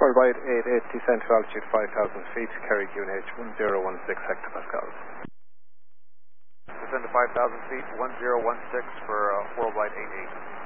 Worldwide 88, descent to altitude 5,000 feet, carry QNH 1016 hectopascals. Descend to 5,000 feet, 1016 for Worldwide 88.